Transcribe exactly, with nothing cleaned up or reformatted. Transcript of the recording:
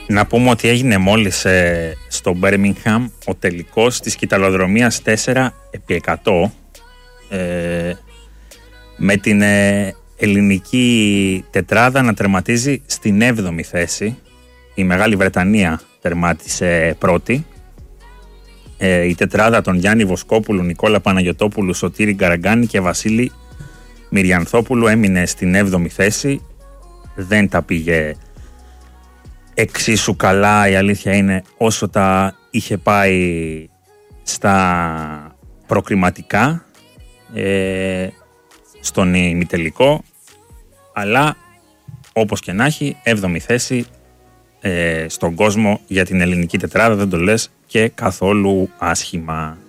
Να πούμε ότι έγινε μόλις ε, στο Birmingham ο τελικός της κυταλοδρομίας τέσσερα επί εκατό ε, με την ε, ελληνική τετράδα να τερματίζει στην έβδομη θέση. Η Μεγάλη Βρετανία τερμάτισε πρώτη. Ε, η τετράδα των Γιάννη Βοσκόπουλου, Νικόλα Παναγιωτόπουλου, Σωτήρη Γκαραγκάνη και Βασίλη Μυριανθόπουλου έμεινε στην έβδομη θέση. Δεν τα πήγε εξίσου καλά, η αλήθεια είναι, όσο τα είχε πάει στα προκριματικά ε, στον ημιτελικό, αλλά όπως και να έχει, έβδομη θέση ε, στον κόσμο για την ελληνική τετράδα, δεν το λες και καθόλου άσχημα.